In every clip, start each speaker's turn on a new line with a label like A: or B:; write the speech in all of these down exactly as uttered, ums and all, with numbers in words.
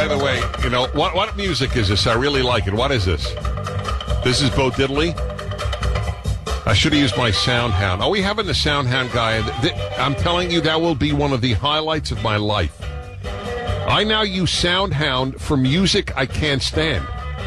A: the way, you know, what what music is this? I really like it. What is this? This is Bo Diddley? I should have used my Soundhound. Are we having the Soundhound guy? I'm telling you, that will be one of the highlights of my life. I now use Soundhound for music I can't stand.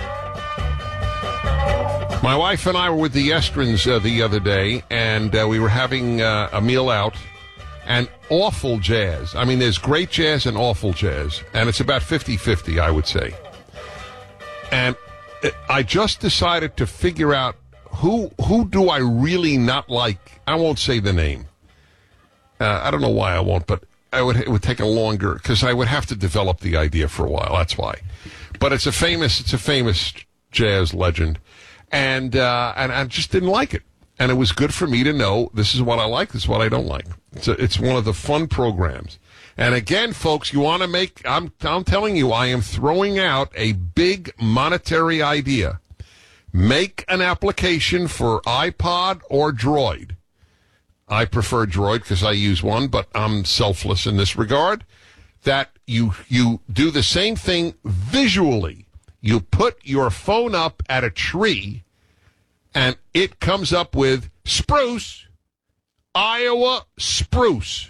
A: My wife and I were with the Estrins uh, the other day, and uh, we were having uh, a meal out, and awful jazz. I mean, there's great jazz and awful jazz, and it's about fifty-fifty, I would say. And I just decided to figure out who who do I really not like. I won't say the name. Uh, I don't know why I won't, but I would, it would take a longer, because I would have to develop the idea for a while. That's why. But it's a famous, it's a famous jazz legend. And uh, and I just didn't like it. And it was good for me to know this is what I like, this is what I don't like. It's a, it's one of the fun programs. And again, folks, you want to make, I'm I'm telling you, I am throwing out a big monetary idea. Make an application for iPod or Droid. I prefer Droid because I use one, but I'm selfless in this regard. That you you do the same thing visually. You put your phone up at a tree, and it comes up with spruce, Iowa spruce.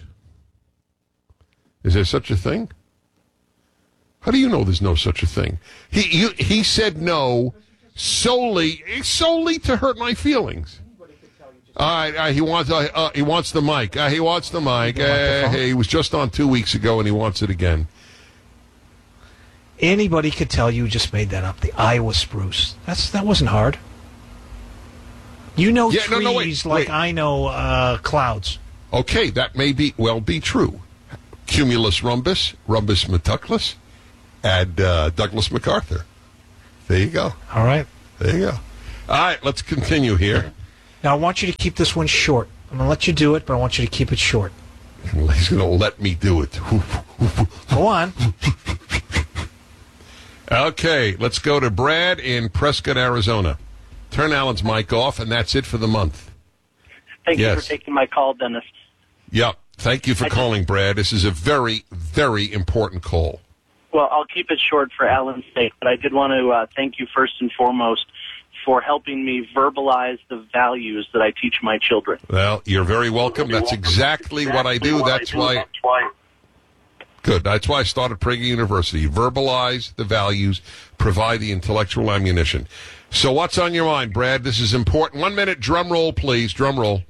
A: Is there such a thing? How do you know there's no such a thing? He you, he said no solely solely to hurt my feelings. All right, uh, he wants uh, uh, he wants the mic. Uh, he wants the mic. Uh, hey, he was just on two weeks ago, and he wants it again.
B: Anybody could tell you just made that up. The Iowa spruce. That's that wasn't hard. You know
A: yeah,
B: trees
A: no, no, wait,
B: like
A: wait.
B: I know uh, clouds.
A: Okay, that may be well be true. Cumulus rhombus, rhombus metuclus, and uh, Douglas MacArthur. There you go.
B: All right.
A: There you go. All right, let's continue here.
B: Now, I want you to keep this one short. I'm going to let you do it, but I want you to keep it short.
A: He's going to let me do it.
B: Go on.
A: Okay, let's go to Brad in Prescott, Arizona. Turn Alan's mic off, and that's it for the month.
C: Thank
A: yes.
C: you for taking my call, Dennis.
A: Yep. Thank you for
C: I
A: calling,
C: just,
A: Brad. This is a very, very important call.
C: Well, I'll keep it short for Alan's sake, but I did want to uh, thank you first and foremost for helping me verbalize the values that I teach my children.
A: Well, you're very welcome. That's exactly what I do. That's why. Good. That's why I started Prager University. Verbalize the values, provide the intellectual ammunition. So what's on your mind, Brad? This is important. One minute drum roll, please. Drum roll.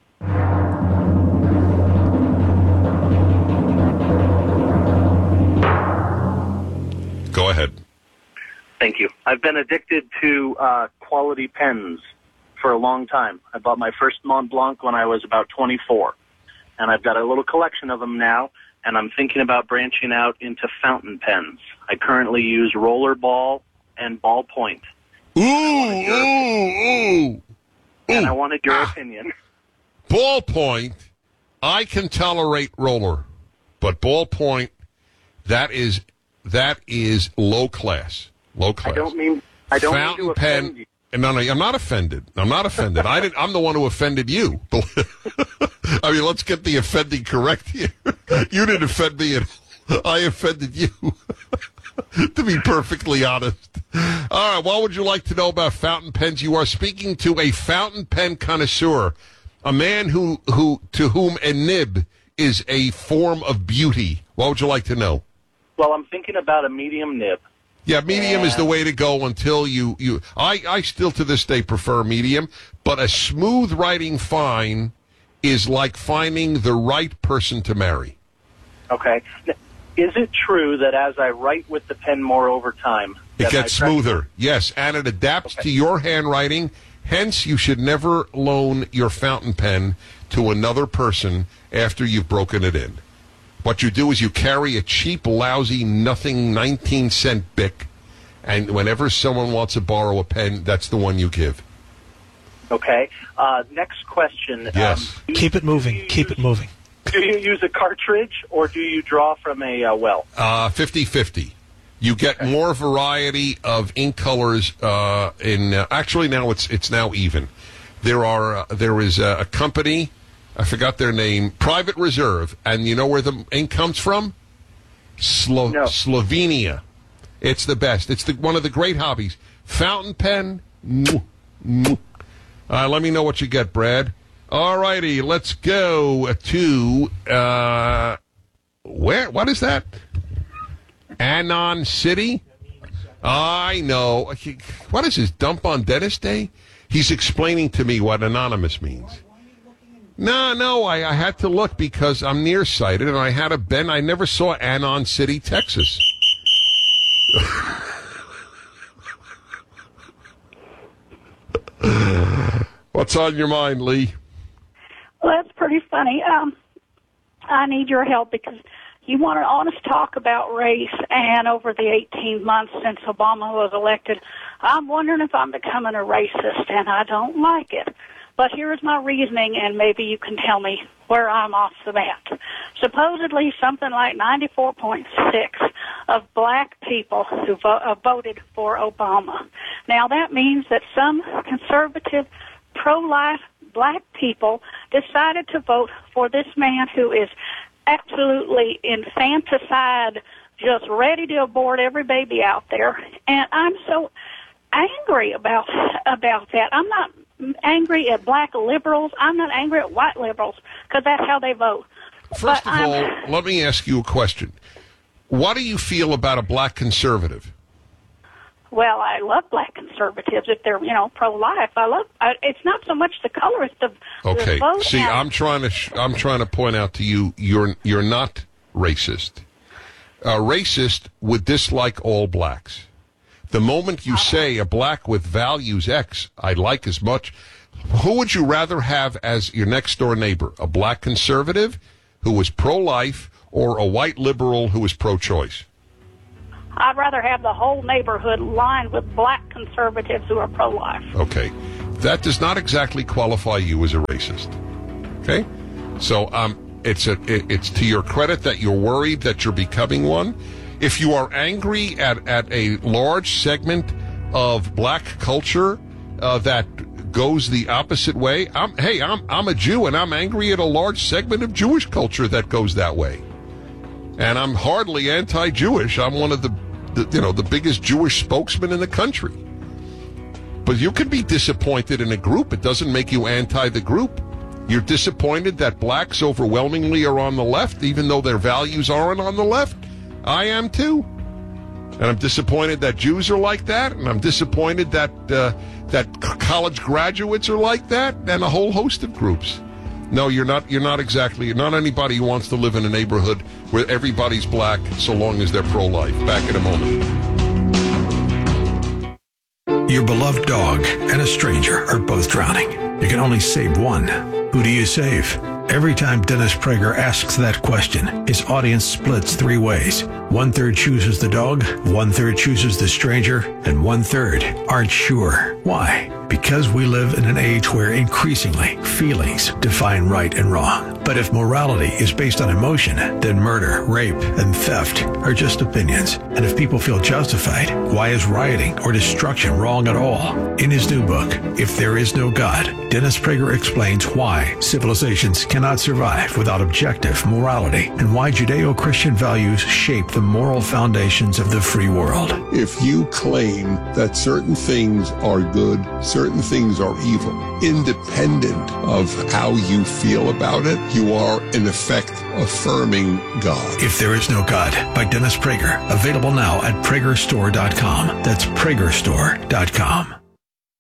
A: Go ahead.
C: Thank you. I've been addicted to uh, quality pens for a long time. I bought my first Mont Blanc when I was about twenty-four, and I've got a little collection of them now, and I'm thinking about branching out into fountain pens. I currently use Rollerball and Ballpoint.
A: Ooh, ooh, ooh.
C: And
A: ooh.
C: I wanted your
A: ah.
C: opinion.
A: Ballpoint, I can tolerate roller, but Ballpoint, that is that is low class. Low class.
C: I don't mean I don't
A: Fountain
C: mean to
A: pen.
C: offend you.
A: No, no, I'm not offended. I'm not offended. I didn't. I'm the one who offended you. I mean, let's get the offending correct here. You didn't offend me at all. I offended you. To be perfectly honest. All right. What would you like to know about fountain pens? You are speaking to a fountain pen connoisseur, a man who who to whom a nib is a form of beauty. What would you like to know?
C: Well, I'm thinking about a medium nib.
A: Yeah, medium
C: and
A: is the way to go until you, you I, I still to this day prefer medium, but a smooth writing fine is like finding the right person to marry.
C: Okay. Is it true that as I write with the pen more over time,
A: it
C: that
A: gets
C: my pre-
A: smoother? Yes, and it adapts
C: Okay.
A: to your handwriting. Hence, you should never loan your fountain pen to another person after you've broken it in. What you do is you carry a cheap, lousy, nothing nineteen cent Bic, and whenever someone wants to borrow a pen, that's the one you give.
C: Okay. Uh, next question.
A: Yes.
C: Um,
B: Keep it moving.
C: do you
B: Keep
C: use-
B: it moving.
C: Do you use a cartridge or do you draw from a uh, well?
A: Uh, fifty-fifty. You get more variety of ink colors uh, in. Uh, actually, now it's it's now even. There are uh, there is a, a company. I forgot their name. Private Reserve, and you know where the ink comes from? Slo-
C: No.
A: Slovenia. It's the best. It's the, one of the great hobbies. Fountain pen. Mwah, mwah. Uh, let me know what you get, Brad. All righty, let's go to, uh, where? What is that? Anon City? I know. What is this, dump on Dennis Day? He's explaining to me what anonymous means. No, no, I, I had to look because I'm nearsighted, and I had a Ben. I never saw Anon City, Texas. What's on your mind, Lee?
D: Well, that's pretty funny. Um, I need your help because you want an honest talk about race, and over the eighteen months since Obama was elected, I'm wondering if I'm becoming a racist, and I don't like it. But here's my reasoning, and maybe you can tell me where I'm off the bat. Supposedly, something like ninety-four point six of black people who vo- uh, voted for Obama. Now, that means that some conservative, pro-life black people decided to vote for this man who is absolutely infanticide, just ready to abort every baby out there. And I'm so angry about about that. I'm not angry at black liberals. I'm not angry at white liberals because that's how they vote.
A: First
D: but
A: of all,
D: I'm,
A: let me ask you a question. What do you feel about a black conservative?
D: Well, I love black conservatives if they're, you know, pro-life. I love. I, it's not so much the color; it's the,
A: okay.
D: the vote.
A: See, I'm trying to sh- I'm trying to point out to you you're you're not racist. A racist would dislike all blacks. The moment you say a black with values X, I like as much. Who would you rather have as your next door neighbor? A black conservative who was pro-life, or a white liberal who was pro-choice?
D: I'd rather have the whole neighborhood lined with black conservatives who are pro-life.
A: Okay. That does not exactly qualify you as a racist. Okay? So um, it's a, it, it's to your credit that you're worried that you're becoming one. If you are angry at, at a large segment of black culture uh, that goes the opposite way, I'm, hey, I'm, I'm a Jew, and I'm angry at a large segment of Jewish culture that goes that way. And I'm hardly anti-Jewish. I'm one of the, the, you know, the biggest Jewish spokesmen in the country. But you can be disappointed in a group. It doesn't make you anti the group. You're disappointed that blacks overwhelmingly are on the left, even though their values aren't on the left. I am too. And I'm disappointed that Jews are like that. And I'm disappointed that uh, that college graduates are like that, and a whole host of groups. No, you're not. You're not exactly. You're not anybody who wants to live in a neighborhood where everybody's black, so long as they're pro-life. Back in a moment.
E: Your beloved dog and a stranger are both drowning. You can only save one. Who do you save? Every time Dennis Prager asks that question, his audience splits three ways. One-third chooses the dog, one-third chooses the stranger, and one-third aren't sure. Why? Because we live in an age where increasingly feelings define right and wrong. But if morality is based on emotion, then murder, rape, and theft are just opinions. And if people feel justified, why is rioting or destruction wrong at all? In his new book, If There Is No God, Dennis Prager explains why civilizations cannot survive without objective morality and why Judeo-Christian values shape the moral foundations of the free world.
F: If you claim that certain things are good, certain things are evil, independent of how you feel about it, you are, in effect, affirming God.
E: If There Is No God by Dennis Prager. Available now at Prager Store dot com. That's Prager Store dot com.